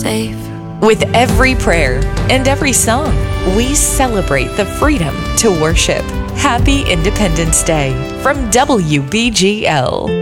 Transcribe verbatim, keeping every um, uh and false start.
favor. With every prayer and every song, we celebrate the freedom to worship. Happy Independence Day from W B G L.